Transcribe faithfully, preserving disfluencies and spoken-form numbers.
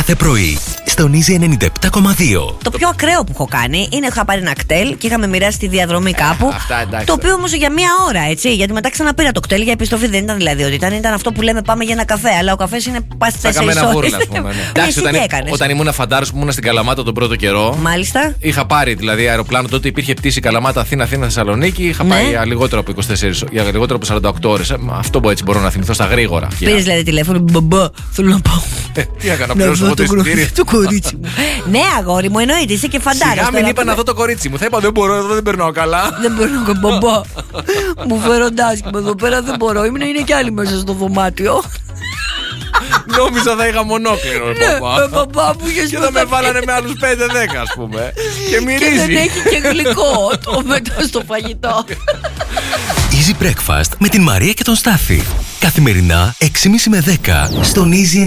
κάθε πρωί στον Easy ενενήντα επτά κόμμα δύο. Το πιο ακραίο που έχω κάνει είναι είχα πάρει ένα κτέλ και είχαμε μοιράσει τη διαδρομή κάπου. Ε, αυτά, εντάξει, το οποίο όμως για μία ώρα, έτσι. Γιατί μετά ξαναπήρα το κτέλ για επιστροφή. Δεν ήταν δηλαδή ότι ήταν, ήταν αυτό που λέμε πάμε για ένα καφέ. Αλλά ο καφές είναι πα στι τέσσερις ώρες. Εντάξει, όταν, όταν ήμουν φαντάρος που ήμουν στην Καλαμάτα τον πρώτο καιρό. Μάλιστα. Είχα πάρει δηλαδή αεροπλάνο, τότε υπήρχε πτήση Καλαμάτα Αθήνα, Αθήνα Θεσσαλονίκη. Είχα ναι. πάει για λιγότερο από είκοσι τέσσερις, για λιγότερο από σαράντα οκτώ ώρες. Ε, αυτό έτσι μπορώ να θυμηθώ στα γρήγορα. Πήρες δηλαδή τηλέφωνο, μπαμπά, θέλω να πάω. Ε, τι έκανα, πληρώσω εγώ το εισιτήριο. Το κορίτσι μου. Ναι, αγόρι μου, εννοείται, είσαι και φαντάρας. Σιγά μην είπα να δω το κορίτσι μου. Θα είπα δεν μπορώ, εδώ δεν περνάω καλά. Δεν περνάω, μπαμπά. Μου φέρονται άσχημα εδώ πέρα, δεν μπορώ. Είναι κι άλλοι μέσα στο δωμάτιο. Νόμιζα θα είχα μονόκληρο. Ναι, με παπά μου και εδώ με βάλανε με άλλους πέντε δέκα, ας πούμε. Και μυρίζει. Και δεν έχει και γλυκό το μετά στο φαγητό. Easy Breakfast με την Μαρία και τον Στάφη. Καθημερινά έξι και μισή με δέκα στον Easy